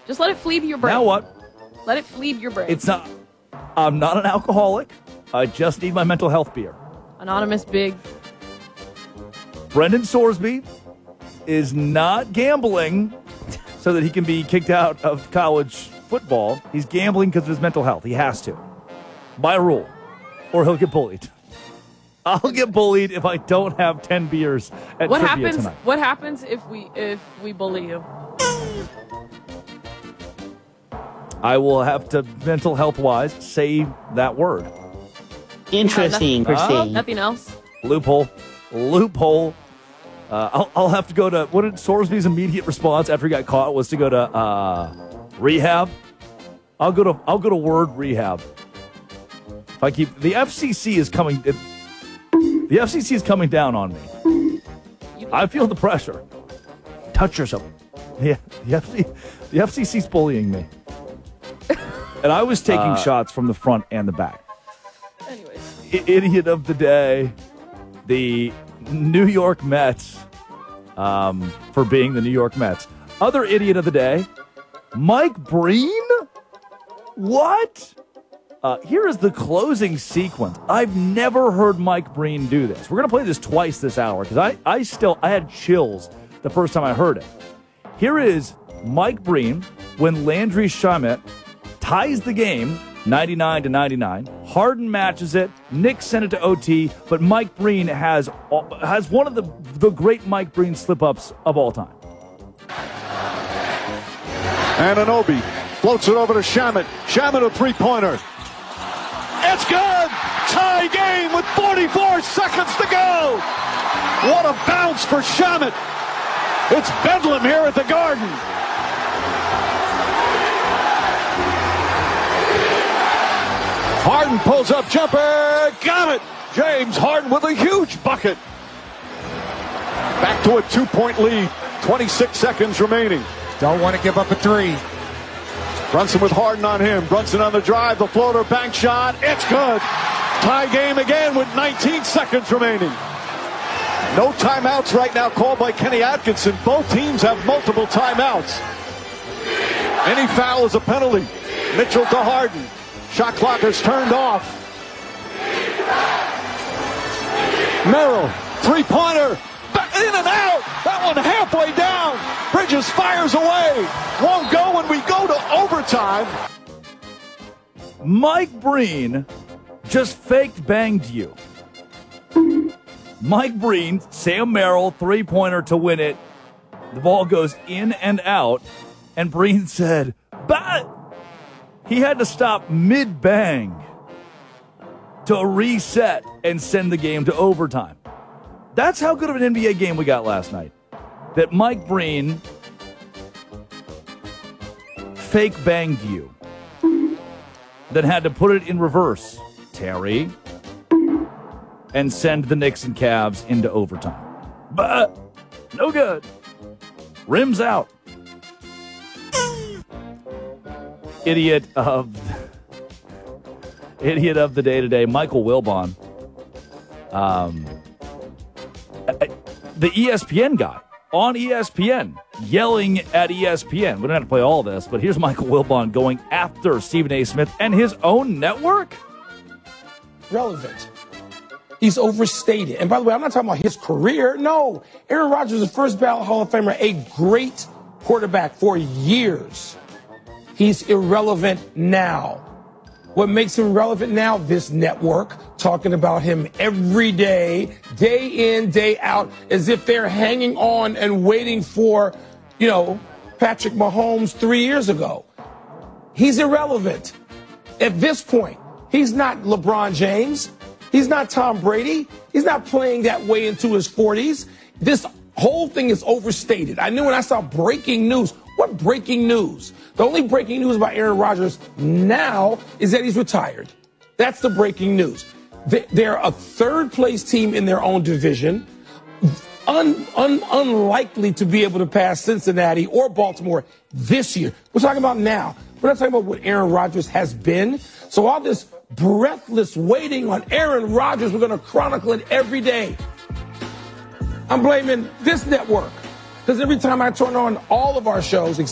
Just let it flee your brain. Now what? Let it flee your brain. It's not. I'm not an alcoholic. I just need my mental health beer. Anonymous Big. Brendan Sorsby is not gambling so that he can be kicked out of college football. He's gambling because of his mental health. He has to. By rule. Or he'll get bullied. I'll get bullied if I don't have 10 beers at trivia tonight. What happens if we bully you? I will have to, mental health-wise, say that word. Interesting, Christine. Nothing else? Loophole. I'll have to go to, what did Sorsby's immediate response after he got caught was to go to rehab? I'll go to word rehab. If I keep, the FCC is coming down on me. I feel the pressure. Touch yourself. Yeah, the FCC's bullying me. And I was taking shots from the front and the back. Anyways. Idiot of the day. The New York Mets, for being the New York Mets. Other idiot of the day, Mike Breen? What? Here is the closing sequence. I've never heard Mike Breen do this. We're going to play this twice this hour because I had chills the first time I heard it. Here is Mike Breen when Landry Shamet ties the game 99-99. Harden matches it. Knicks sent it to OT, but Mike Breen has one of the great Mike Breen slip-ups of all time. Anunoby floats it over to Shamet. Shamet a three-pointer. It's good! Tie game with 44 seconds to go! What a bounce for Shamet! It's bedlam here at the Garden. Harden pulls up jumper. Got it! James Harden with a huge bucket. Back to a 2-point lead. 26 seconds remaining. Don't want to give up a three. Brunson with Harden on him. Brunson on the drive. The floater bank shot. It's good. Tie game again with 19 seconds remaining. No timeouts right now called by Kenny Atkinson. Both teams have multiple timeouts. Any foul is a penalty. Mitchell to Harden. Shot clock is turned off. Merrill, three-pointer. In and out. That one halfway down. Bridges fires away. Won't go when we go to overtime. Mike Breen just faked banged you. Mike Breen, Sam Merrill, three-pointer to win it. The ball goes in and out, and Breen said, "Bah!" He had to stop mid-bang to reset and send the game to overtime. That's how good of an NBA game we got last night. That Mike Breen fake banged you. Then had to put it in reverse, Terry, and send the Knicks and Cavs into overtime. But no good. Rims out. Idiot of the day today, Michael Wilbon. The ESPN guy on ESPN yelling at ESPN. We don't have to play all this, but here's Michael Wilbon going after Stephen A. Smith and his own network. Relevant. He's overstated. And by the way, I'm not talking about his career. No. Aaron Rodgers is the first ballot Hall of Famer, a great quarterback for years. He's irrelevant now. What makes him relevant now? This network talking about him every day in, day out, as if they're hanging on and waiting for, Patrick Mahomes 3 years ago. He's irrelevant. At this point, he's not LeBron James. He's not Tom Brady. He's not playing that way into his 40s. This whole thing is overstated. I knew when I saw breaking news. What breaking news? The only breaking news about Aaron Rodgers now is that he's retired. That's the breaking news. They're a third-place team in their own division, unlikely to be able to pass Cincinnati or Baltimore this year. We're talking about now. We're not talking about what Aaron Rodgers has been. So all this breathless waiting on Aaron Rodgers, we're going to chronicle it every day. I'm blaming this network because every time I turn on all of our shows,